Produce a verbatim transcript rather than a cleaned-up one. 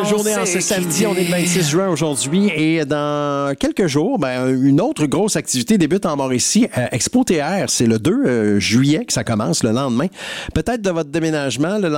journée en ce samedi. On est le vingt-six juin aujourd'hui. Et dans quelques jours, ben, une autre grosse activité débute en Mauricie. Euh, Expo T R, c'est le deux juillet que ça commence, le lendemain. Peut-être de votre déménagement, le